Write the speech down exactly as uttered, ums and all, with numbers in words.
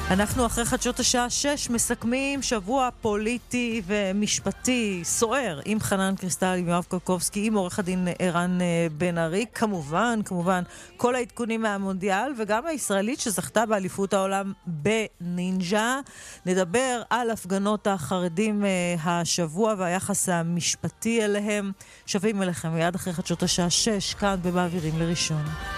אנחנו אחרי חדשות השעה שש מסכמים שבוע פוליטי ומשפטי סוער עם חנן קריסטל, עם יואב קרקובסקי, עם עורך הדין ערן בן ארי, כמובן, כמובן כל העדכונים מהמונדיאל וגם הישראלית שזכתה באליפות העולם בנינג'ה. נדבר על הפגנות החרדים השבוע והיחס המשפטי אליהם. שווים אליכם מיד אחרי חדשות השעה שש כאן במעבירים לראשון.